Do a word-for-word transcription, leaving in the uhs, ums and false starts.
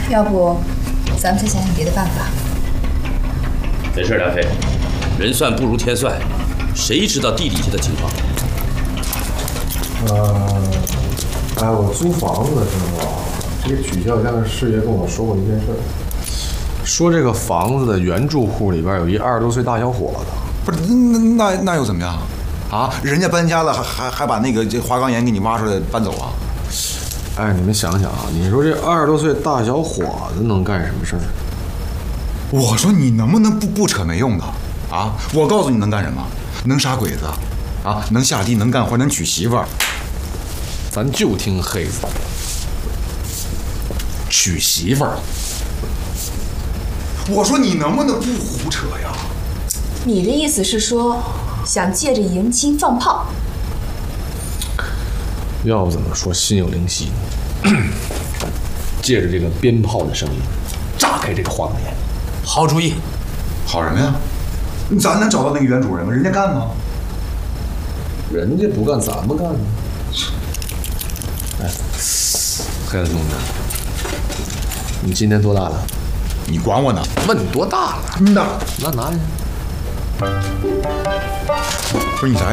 要不咱们再想想别的办法。 没事，梁飞，人算不如天算，谁知道地底下的情况？ 呃，哎，我租房子的时候啊，这个曲孝家的师爷跟我说过一件事，说这个房子的原住户里边有一二十多岁大小伙子。 不是，那那那又怎么样？啊，人家搬家了，还还还把那个这花岗岩给你挖出来搬走啊？ 哎，你们想想啊，你说这二十多岁大小伙子能干什么事儿？ 我说你能不能不不扯没用的啊？我告诉你能干什么？能杀鬼子，啊，能下地，能干活，能娶媳妇儿。 咱就听黑子娶媳妇儿。我说你能不能不胡扯呀？ 你的意思是说，想借着迎亲放炮？ 要不怎么说心有灵犀呢？借着这个鞭炮的声音，炸开这个花岗岩。 好主意。 好什么呀？咱能找到那个原主人吗？人家干吗？ 人家不干，咱们干呢。哎，黑子兄弟，你今年多大了？ 你管我呢？ 问你多大了？ 那那拿去。 不是你啥